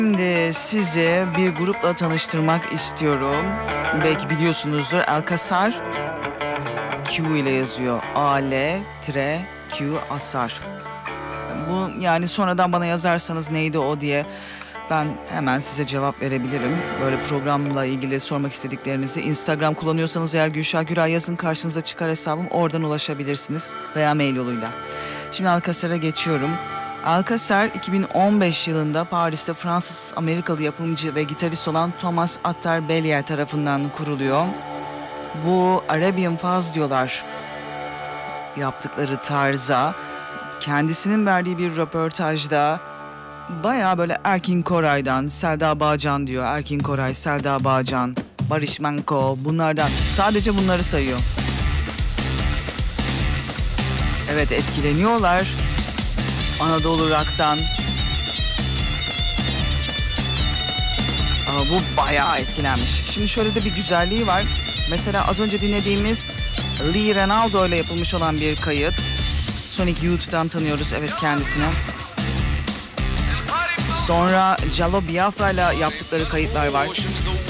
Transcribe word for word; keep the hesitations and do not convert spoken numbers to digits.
Şimdi sizi bir grupla tanıştırmak istiyorum. Belki biliyorsunuzdur, Alcazar Q ile yazıyor. A L Q Asar. Bu yani sonradan bana yazarsanız neydi o diye ben hemen size cevap verebilirim. Böyle programla ilgili sormak istediklerinizi Instagram kullanıyorsanız eğer Gülşah Güray yazın, karşınıza çıkar hesabım, oradan ulaşabilirsiniz veya mail yoluyla. Şimdi Alcazar'a geçiyorum. Alcazar iki bin on beş yılında Paris'te Fransız-Amerikalı yapımcı ve gitarist olan Thomas Attar Bellier tarafından kuruluyor. Bu Arabian Faz diyorlar yaptıkları tarza. Kendisinin verdiği bir röportajda bayağı böyle Erkin Koray'dan, Selda Bağcan diyor. Erkin Koray, Selda Bağcan, Barış Manço, bunlardan sadece bunları sayıyor. Evet, etkileniyorlar Anadolu Rock'tan. Ama bu bayağı etkilenmiş. Şimdi şöyle de bir güzelliği var. Mesela az önce dinlediğimiz Lee Ranaldo ile yapılmış olan bir kayıt. Sonic Youth'tan tanıyoruz, evet, kendisini. Sonra Jallo Biafra ile yaptıkları kayıtlar var.